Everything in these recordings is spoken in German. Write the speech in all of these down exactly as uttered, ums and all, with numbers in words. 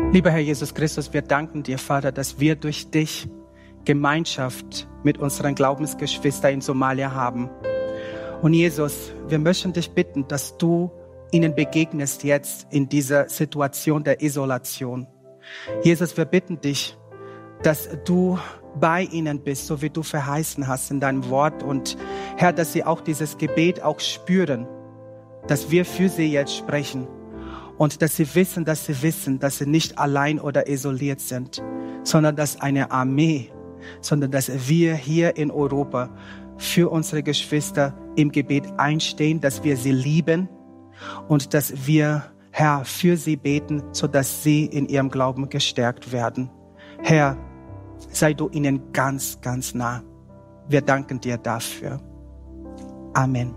Lieber Herr Jesus Christus, wir danken dir, Vater, dass wir durch dich Gemeinschaft mit unseren Glaubensgeschwistern in Somalia haben. Und Jesus, wir möchten dich bitten, dass du ihnen begegnest jetzt in dieser Situation der Isolation. Jesus, wir bitten dich, dass du bei ihnen bist, so wie du verheißen hast in deinem Wort. Und Herr, dass sie auch dieses Gebet auch spüren, dass wir für sie jetzt sprechen. Und dass sie wissen, dass sie wissen, dass sie nicht allein oder isoliert sind, sondern dass eine Armee, sondern dass wir hier in Europa für unsere Geschwister im Gebet einstehen, dass wir sie lieben und dass wir, Herr, für sie beten, sodass sie in ihrem Glauben gestärkt werden. Herr, sei du ihnen ganz, ganz nah. Wir danken dir dafür. Amen.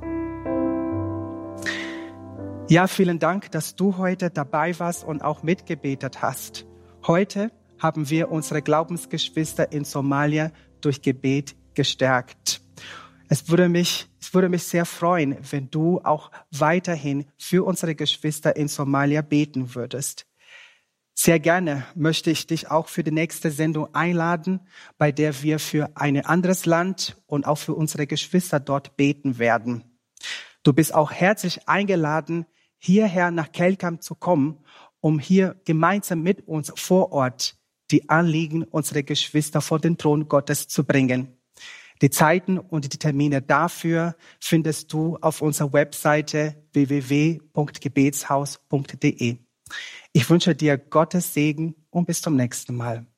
Ja, vielen Dank, dass du heute dabei warst und auch mitgebetet hast. Heute haben wir unsere Glaubensgeschwister in Somalia durch Gebet gestärkt. Es würde mich, es würde mich sehr freuen, wenn du auch weiterhin für unsere Geschwister in Somalia beten würdest. Sehr gerne möchte ich dich auch für die nächste Sendung einladen, bei der wir für ein anderes Land und auch für unsere Geschwister dort beten werden. Du bist auch herzlich eingeladen, hierher nach Kelkam zu kommen, um hier gemeinsam mit uns vor Ort die Anliegen unserer Geschwister vor den Thron Gottes zu bringen. Die Zeiten und die Termine dafür findest du auf unserer Webseite w w w punkt gebetshaus punkt d e. Ich wünsche dir Gottes Segen und bis zum nächsten Mal.